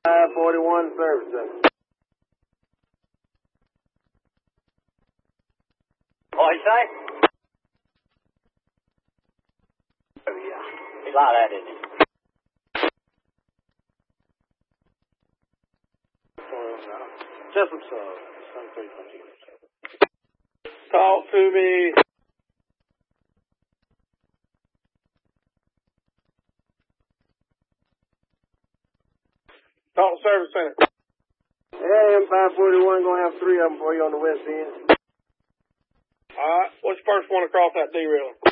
541 service center. What'd you say? Oh, yeah. There's a lot of that, isn't it? Just some sub. Talk to me. Talk service center. Yeah, M541 gonna have 3 of them for you on the west end. Alright, what's the first one across that derail?